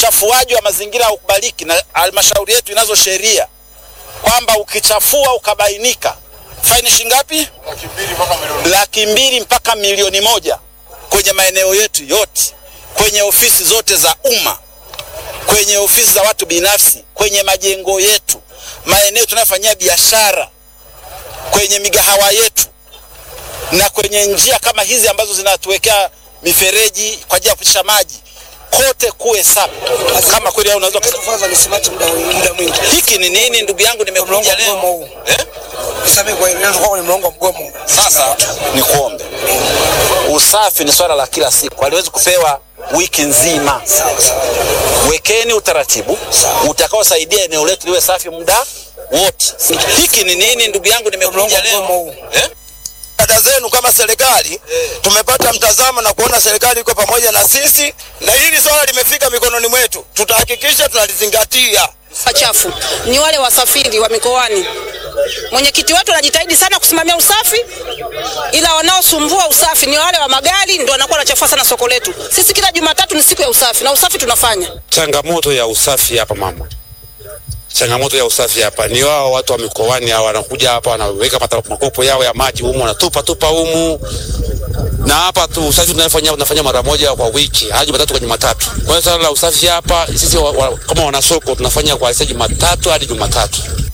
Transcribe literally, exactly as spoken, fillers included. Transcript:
uchafuaji wa mazingira ukubaliki, na halmashauri yetu inazo sheria kwamba ukichafua ukabainika faini shingapi? Laki mbili mpaka milioni moja kwenye maeneo yetu yote, kwenye ofisi zote za umma, kwenye ofisi za watu binafsi, kwenye majengo yetu, maeneo tunayofanyia biashara, kwenye migahawa yetu, na kwenye njia kama hizi ambazo zinatuwekea mifereji kwa ajili ya kupitisha maji, kote kuwe safi. Kama kweli au unaweza kufanya ni smart muda mwingi. Hiki ni nini ndugu yangu, nimekuja leo eh? Sababu kwa hiyo kwa ni mlongo mgomo. Sasa ni kuombe, usafi ni swala la kila siku, haliwezi kupewa wiki nzima. Wekeni utaratibu utakaosaidia eneo letu liwe safi muda wote. Hiki ni nini ndugu yangu, nimekuja leo eh? Dada zenu kama serikali tumepata mtazamo na kuona serikali iko pamoja na sisi, na hili swala limefika mikononi mwetu, tutahakikisha tunalizingatia. Wachafu ni wale wasafiri wa mikoani. Mwenyekiti wetu anajitahidi sana kusimamia usafi, ila wanaosumbua usafi ni wale wa magari, ndio wanakuwa wanachafua sana soko letu. Sisi kila Jumatatu ni siku ya usafi na usafi tunafanya. Changamoto ya usafi hapa mama. Changamoto ya usafi hapa ni wao watu wa mikoani hao wanakuja hapa wanaweka makopo yao ya maji humu, wanatupa tupa humu. Na hapa tu usafi tunafanya tunafanya mara moja kwa wiki, hadi Jumatatu kwa Jumatatu. Kwa hiyo swala la usafi hapa sisi wa, wa, kama wana soko tunafanya kwa Jumatatu hadi Jumatatu.